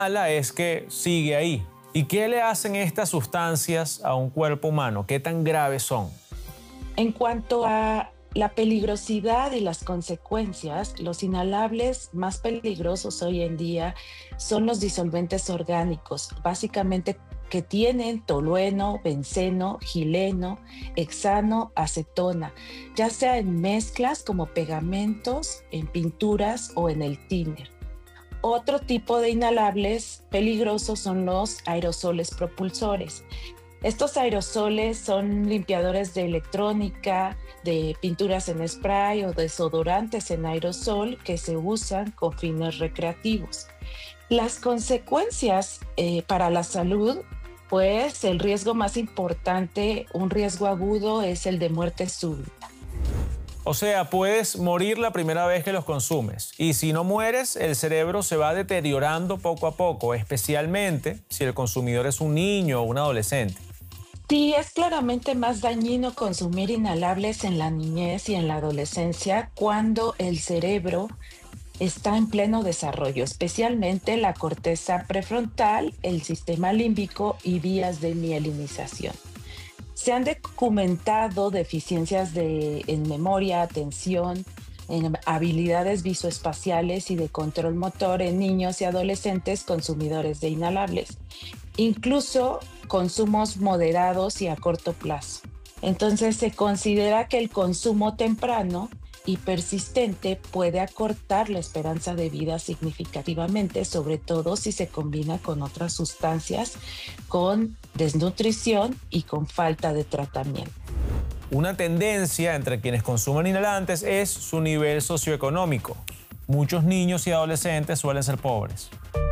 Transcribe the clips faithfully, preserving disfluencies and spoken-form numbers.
mala es que sigue ahí. ¿Y qué le hacen estas sustancias a un cuerpo humano? ¿Qué tan graves son? En cuanto a la peligrosidad y las consecuencias, los inhalables más peligrosos hoy en día son los disolventes orgánicos, básicamente que tienen tolueno, benceno, gileno, hexano, acetona, ya sea en mezclas como pegamentos, en pinturas o en el thinner. Otro tipo de inhalables peligrosos son los aerosoles propulsores. Estos aerosoles son limpiadores de electrónica, de pinturas en spray o desodorantes en aerosol que se usan con fines recreativos. Las consecuencias eh, para la salud, pues el riesgo más importante, un riesgo agudo, es el de muerte súbita. O sea, puedes morir la primera vez que los consumes. Y si no mueres, el cerebro se va deteriorando poco a poco, especialmente si el consumidor es un niño o un adolescente. Sí, es claramente más dañino consumir inhalables en la niñez y en la adolescencia cuando el cerebro está en pleno desarrollo, especialmente la corteza prefrontal, el sistema límbico y vías de mielinización. Se han documentado deficiencias de, en memoria, atención, en habilidades visoespaciales y de control motor en niños y adolescentes consumidores de inhalables. Incluso consumos moderados y a corto plazo. Entonces se considera que el consumo temprano y persistente puede acortar la esperanza de vida significativamente, sobre todo si se combina con otras sustancias, con desnutrición y con falta de tratamiento. Una tendencia entre quienes consumen inhalantes es su nivel socioeconómico. Muchos niños y adolescentes suelen ser pobres.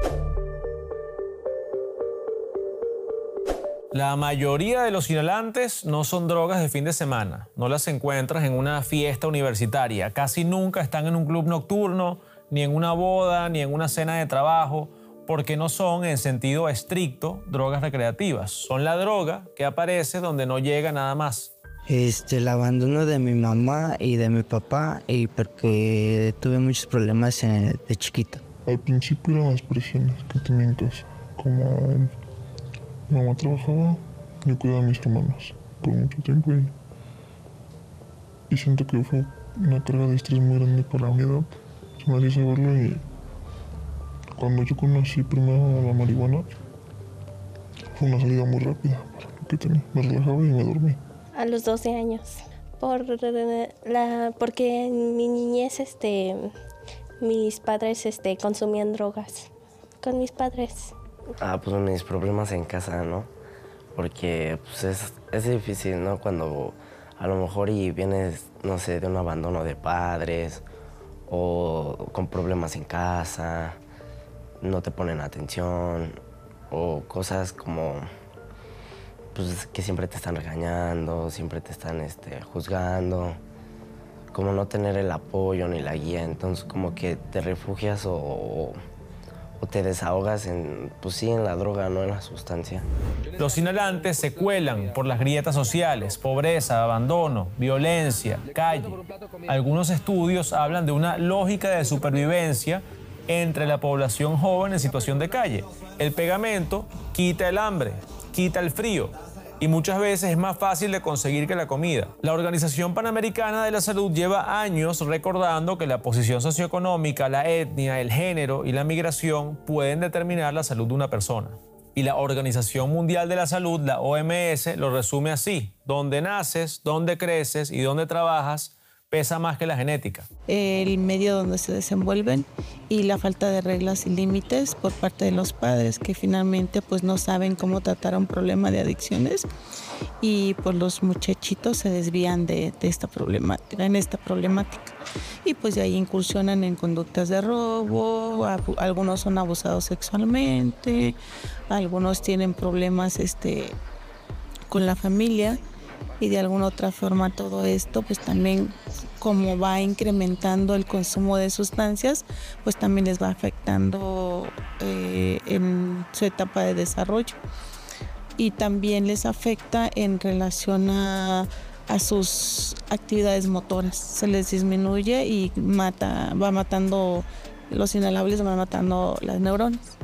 La mayoría de los inhalantes no son drogas de fin de semana. No las encuentras en una fiesta universitaria. Casi nunca están en un club nocturno, ni en una boda, ni en una cena de trabajo, porque no son, en sentido estricto, drogas recreativas. Son la droga que aparece donde no llega nada más. Este, el abandono de mi mamá y de mi papá, y porque tuve muchos problemas en, de chiquito. Al principio eran las presiones que tenía en casa, como... Mi mamá trabajaba, yo cuidaba a mis hermanos por mucho tiempo y, y siento que fue una carga de estrés muy grande para mi edad. Se me hacía saberlo y cuando yo conocí primero la marihuana, fue una salida muy rápida para lo que tenía. Me relajaba y me dormí. A los doce años, por la, porque en mi niñez este, mis padres este, consumían drogas con mis padres. Ah, pues mis problemas en casa, ¿no? Porque pues es, es difícil, ¿no? Cuando a lo mejor y vienes, no sé, de un abandono de padres o con problemas en casa, no te ponen atención o cosas como pues que siempre te están regañando, siempre te están este, juzgando, como no tener el apoyo ni la guía, entonces como que te refugias o, o o te desahogas en, pues sí, en la droga, no en la sustancia. Los inhalantes se cuelan por las grietas sociales, pobreza, abandono, violencia, calle. Algunos estudios hablan de una lógica de supervivencia entre la población joven en situación de calle. El pegamento quita el hambre, quita el frío, y muchas veces es más fácil de conseguir que la comida. La Organización Panamericana de la Salud lleva años recordando que la posición socioeconómica, la etnia, el género y la migración pueden determinar la salud de una persona. Y la Organización Mundial de la Salud, la O M S, lo resume así: donde naces, donde creces y donde trabajas pesa más que la genética. El medio donde se desenvuelven y la falta de reglas y límites por parte de los padres, que finalmente pues no saben cómo tratar un problema de adicciones, y pues los muchachitos se desvían de, de esta problemática, en esta problemática. Y pues de ahí incursionan en conductas de robo, algunos son abusados sexualmente, algunos tienen problemas este, con la familia. Y de alguna otra forma todo esto, pues también como va incrementando el consumo de sustancias, pues también les va afectando eh, en su etapa de desarrollo. Y también les afecta en relación a, a sus actividades motoras. Se les disminuye y mata, va matando, los inhalables van matando las neuronas.